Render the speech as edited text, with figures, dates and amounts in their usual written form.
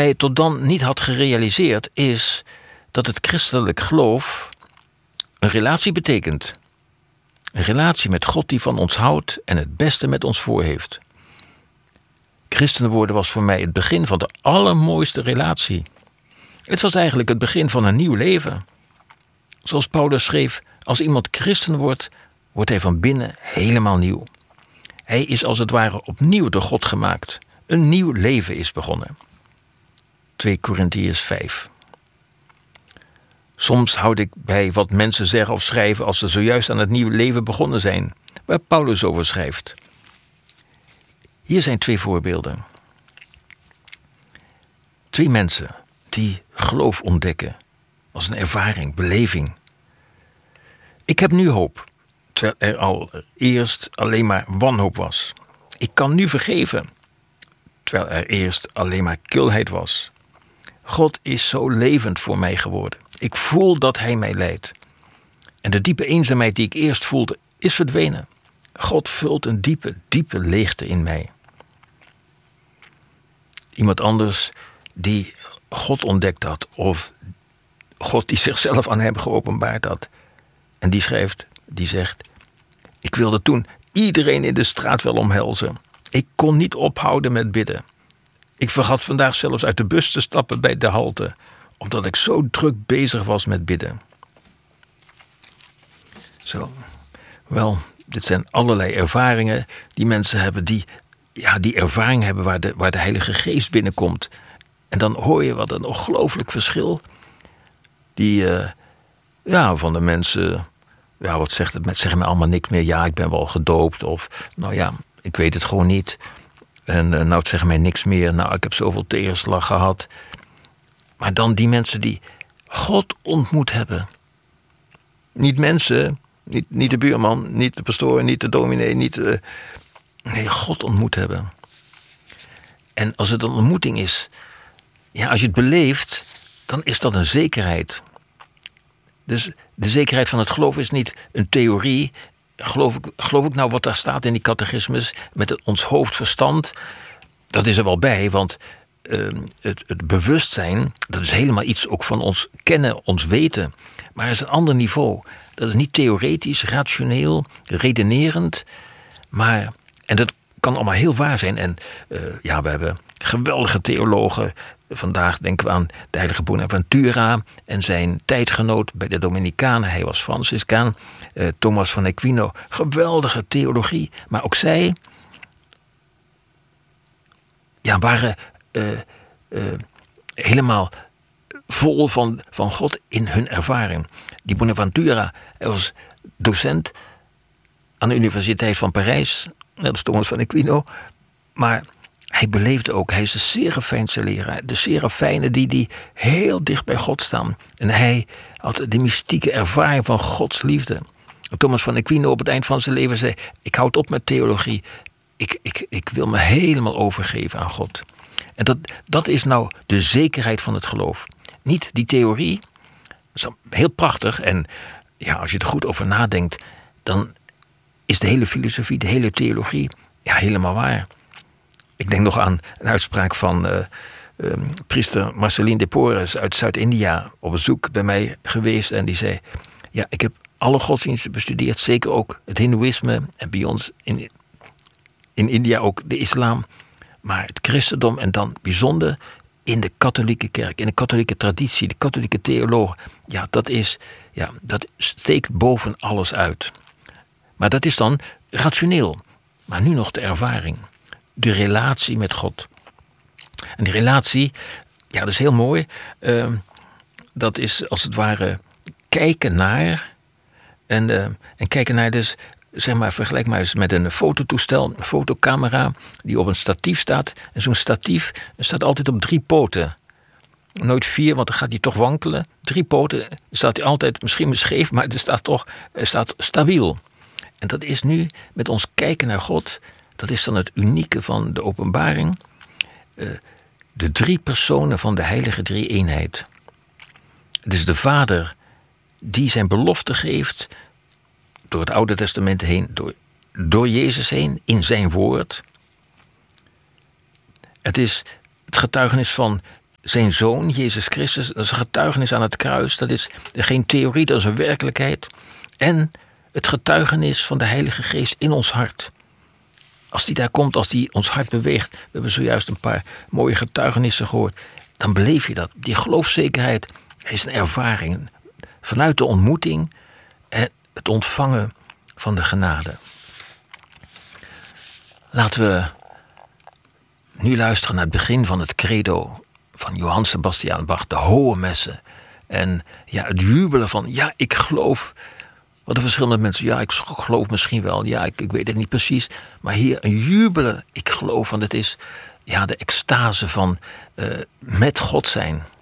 hij tot dan niet had gerealiseerd is dat het christelijk geloof een relatie betekent. Een relatie met God die van ons houdt en het beste met ons voor heeft. Christen worden was voor mij het begin van de allermooiste relatie. Het was eigenlijk het begin van een nieuw leven. Zoals Paulus schreef, als iemand christen wordt, wordt hij van binnen helemaal nieuw. Hij is als het ware opnieuw door God gemaakt. Een nieuw leven is begonnen. 2 Korintiërs 5. Soms houd ik bij wat mensen zeggen of schrijven als ze zojuist aan het nieuwe leven begonnen zijn, waar Paulus over schrijft. Hier zijn 2 voorbeelden. 2 mensen die geloof ontdekken als een ervaring, beleving. Ik heb nu hoop, terwijl er al eerst alleen maar wanhoop was. Ik kan nu vergeven, terwijl er eerst alleen maar kilheid was. God is zo levend voor mij geworden. Ik voel dat hij mij leidt. En de diepe eenzaamheid die ik eerst voelde, is verdwenen. God vult een diepe, diepe leegte in mij. Iemand anders die God ontdekt had, of God die zichzelf aan hem geopenbaard had. En die zegt, ik wilde toen iedereen in de straat wel omhelzen. Ik kon niet ophouden met bidden. Ik vergat vandaag zelfs uit de bus te stappen bij de halte, omdat ik zo druk bezig was met bidden. Zo, wel, dit zijn allerlei ervaringen die mensen hebben, die ervaring hebben waar de Heilige Geest binnenkomt. En dan hoor je wat een ongelooflijk verschil. Van de mensen, wat zegt het? Zeggen me allemaal niks meer. Ja, ik ben wel gedoopt. Of, ik weet het gewoon niet. En het zeggen mij niks meer. Ik heb zoveel tegenslag gehad. Maar dan die mensen die God ontmoet hebben. Niet mensen, niet de buurman, niet de pastoor, niet de dominee, nee, God ontmoet hebben. En als het een ontmoeting is, als je het beleeft, dan is dat een zekerheid. Dus de zekerheid van het geloof is niet een theorie. Geloof ik nou wat daar staat in die catechismus met ons hoofdverstand? Dat is er wel bij, want het bewustzijn, dat is helemaal iets ook van ons kennen, ons weten. Maar het is een ander niveau. Dat is niet theoretisch, rationeel, redenerend. En dat kan allemaal heel waar zijn. En we hebben geweldige theologen. Vandaag denken we aan de heilige Bonaventura en zijn tijdgenoot bij de Dominicanen. Hij was Franciscaan. Thomas van Aquino. Geweldige theologie. Maar ook zij waren helemaal vol van God in hun ervaring. Die Bonaventura, hij was docent aan de Universiteit van Parijs. Net als Thomas van Aquino. Maar hij beleefde ook, hij is de Serafijnse leraar. De Serafijnen die heel dicht bij God staan. En hij had de mystieke ervaring van Gods liefde. Thomas van Aquino op het eind van zijn leven zei, ik houd op met theologie. Ik wil me helemaal overgeven aan God. En dat is nou de zekerheid van het geloof. Niet die theorie. Dat is heel prachtig. En als je er goed over nadenkt, dan is de hele filosofie, de hele theologie, helemaal waar. Ik denk nog aan een uitspraak van priester Marceline de Porres uit Zuid-India, op bezoek bij mij geweest. En die zei, ik heb alle godsdiensten bestudeerd, zeker ook het hindoeïsme en bij ons in India ook de islam. Maar het christendom en dan bijzonder in de katholieke kerk, in de katholieke traditie, de katholieke theologen. Dat steekt boven alles uit. Maar dat is dan rationeel. Maar nu nog de ervaring. De relatie met God. En die relatie, dat is heel mooi. Dat is als het ware kijken naar. En kijken naar dus, vergelijk maar eens met een fototoestel, een fotocamera die op een statief staat. En zo'n statief staat altijd op 3 poten. Nooit 4, want dan gaat hij toch wankelen. 3 poten staat hij altijd misschien scheef, maar er staat stabiel. En dat is nu met ons kijken naar God. Dat is dan het unieke van de openbaring. De 3 personen van de heilige drie-eenheid. Het is de Vader die zijn belofte geeft door het Oude Testament heen, door Jezus heen, in zijn woord. Het is het getuigenis van zijn Zoon, Jezus Christus, dat is een getuigenis aan het kruis. Dat is geen theorie, dat is een werkelijkheid. En het getuigenis van de Heilige Geest in ons hart. Als die daar komt, als die ons hart beweegt. We hebben zojuist een paar mooie getuigenissen gehoord. Dan beleef je dat. Die geloofszekerheid is een ervaring. Vanuit de ontmoeting en het ontvangen van de genade. Laten we nu luisteren naar het begin van het credo van Johann Sebastian Bach, de Hohe Messe. En ja, het jubelen van, ja, ik geloof. Wat een verschil met mensen, ja, ik geloof misschien wel, ja, ik weet het niet precies. Maar hier een jubelen, ik geloof, want het is ja, de extase van met God zijn.